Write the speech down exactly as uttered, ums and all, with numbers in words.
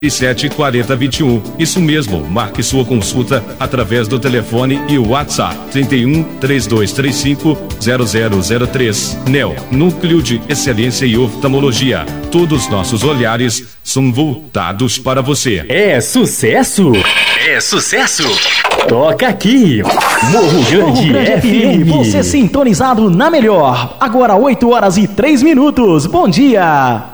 sete quatro zero dois um. Isso mesmo, marque sua consulta através do telefone e o WhatsApp trinta e um, três dois três cinco, zero zero zero três. Neo, Núcleo de Excelência e Oftalmologia. Todos nossos olhares são voltados para você. É sucesso! É sucesso! Toca aqui! Morro Grande, Morro Grande F M. Você sintonizado na melhor. Agora oito horas e três minutos. Bom dia!